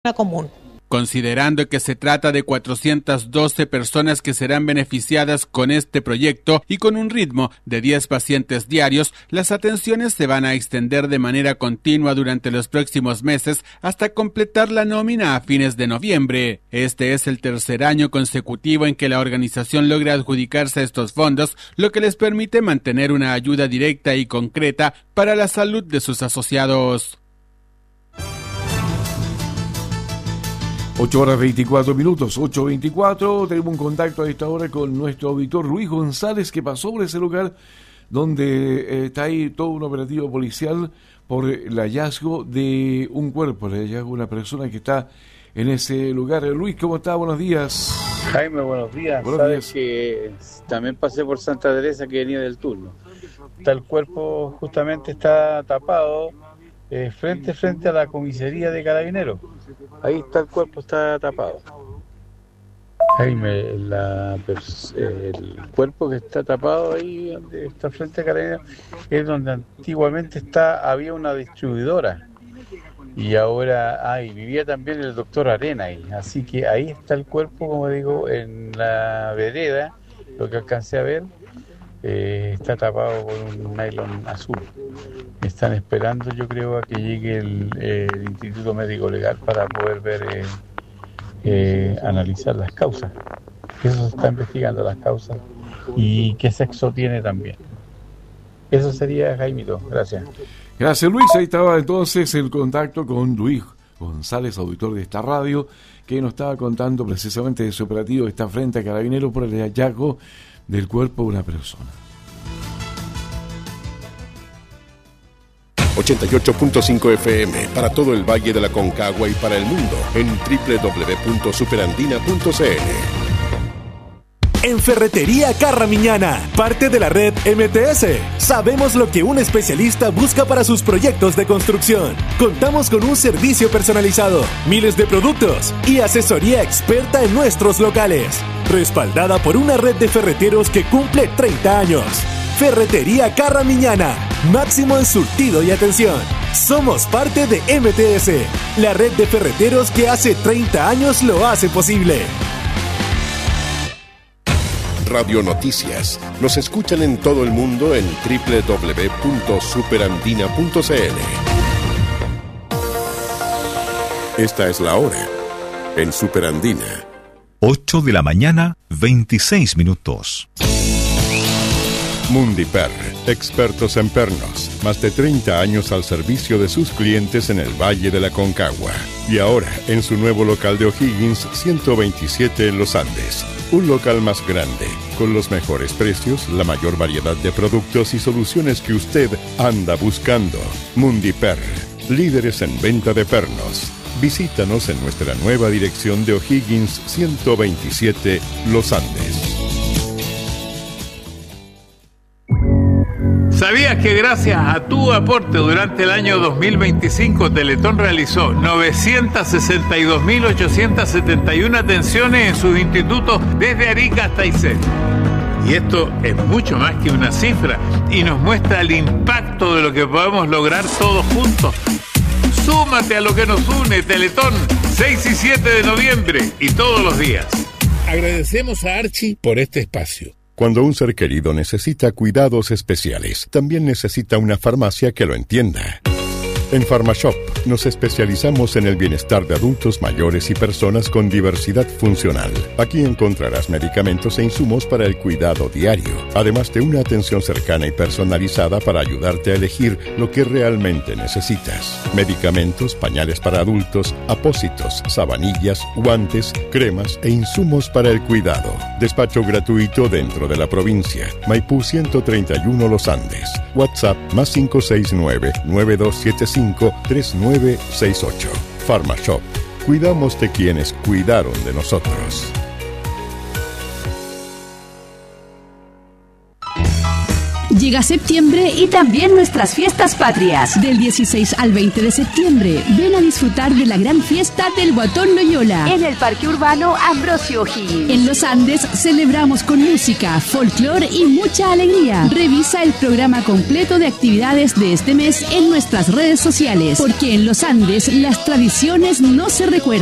común. Considerando que se trata de 412 personas que serán beneficiadas con este proyecto y con un ritmo de 10 pacientes diarios, las atenciones se van a extender de manera continua durante los próximos meses hasta completar la nómina a fines de noviembre. Este es el tercer año consecutivo en que la organización logra adjudicarse estos fondos, lo que les permite mantener una ayuda directa y concreta para la salud de sus asociados. 8:24, 8:24, tenemos un contacto a esta hora con nuestro auditor Luis González, que pasó por ese lugar donde está ahí todo un operativo policial por el hallazgo de un cuerpo, el hallazgo de una persona que está en ese lugar. Luis, ¿cómo está? Buenos días. Jaime, buenos días. Sabes que también pasé por Santa Teresa, que venía del turno. El cuerpo justamente está tapado frente a la comisaría de Carabineros. Ahí está el cuerpo, está tapado. Jaime, el cuerpo que está tapado ahí, donde está frente a Carabineros, es donde antiguamente había una distribuidora. Y ahora vivía también el doctor Arena ahí. Así que ahí está el cuerpo, como digo, en la vereda, lo que alcancé a ver. Está tapado por un nylon azul. Están esperando, yo creo, a que llegue el Instituto Médico Legal para poder ver, analizar las causas. Eso se está investigando, las causas, y qué sexo tiene también. Eso sería, Jaimito. Gracias. Gracias, Luis. Ahí estaba entonces el contacto con Luis González, auditor de esta radio, que nos estaba contando precisamente de su operativo que está frente a Carabineros por el hallazgo del cuerpo de una persona. 88.5 FM para todo el Valle de la Concagua y para el mundo en www.superandina.cl. En Ferretería Carramiñana, parte de la red MTS, sabemos lo que un especialista busca para sus proyectos de construcción. Contamos con un servicio personalizado, miles de productos y asesoría experta en nuestros locales, respaldada por una red de ferreteros que cumple 30 años. Ferretería Carramiñana, máximo en surtido y atención. Somos parte de MTS, la red de ferreteros que hace 30 años lo hace posible. Radio Noticias. Nos escuchan en todo el mundo en www.superandina.cl. Esta es la hora en Superandina. 8 de la mañana, 26 minutos. Mundiper, expertos en pernos, más de 30 años al servicio de sus clientes en el Valle de la Concagua. Y ahora, en su nuevo local de O'Higgins, 127 en Los Andes. Un local más grande, con los mejores precios, la mayor variedad de productos y soluciones que usted anda buscando. Mundiper, líderes en venta de pernos. Visítanos en nuestra nueva dirección de O'Higgins 127, Los Andes. ¿Sabías que gracias a tu aporte durante el año 2025 Teletón realizó 962.871 atenciones en sus institutos desde Arica hasta Aysén? Y esto es mucho más que una cifra y nos muestra el impacto de lo que podemos lograr todos juntos. Súmate a lo que nos une, Teletón, 6 y 7 de noviembre y todos los días. Agradecemos a Archie por este espacio. Cuando un ser querido necesita cuidados especiales, también necesita una farmacia que lo entienda. En PharmaShop nos especializamos en el bienestar de adultos mayores y personas con diversidad funcional. Aquí encontrarás medicamentos e insumos para el cuidado diario, además de una atención cercana y personalizada para ayudarte a elegir lo que realmente necesitas. Medicamentos, pañales para adultos, apósitos, sabanillas, guantes, cremas e insumos para el cuidado. Despacho gratuito dentro de la provincia. Maipú 131 Los Andes. WhatsApp más 569-9275-3968. PharmaShop. Cuidamos de quienes cuidaron de Llega septiembre y también nuestras fiestas patrias. Del 16 al 20 de septiembre, ven a disfrutar de la gran fiesta del Guatón Loyola en el Parque Urbano Ambrosio O'Higgins. En los Andes celebramos con música, folclor y mucha alegría. Revisa el programa completo de actividades de este mes en nuestras redes sociales, porque en los Andes las tradiciones no se recuerdan.